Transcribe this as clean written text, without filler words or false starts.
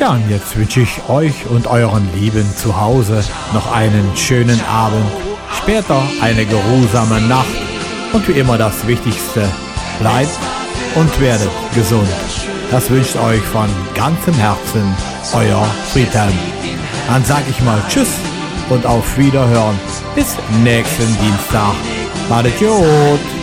Ja, und jetzt wünsche ich euch und euren Lieben zu Hause noch einen schönen Abend, später eine geruhsame Nacht und wie immer das Wichtigste, bleibt und werdet gesund. Das wünscht euch von ganzem Herzen euer Friedhelm. Dann sag ich mal Tschüss und auf Wiederhören. Bis nächsten Dienstag. Madet gut.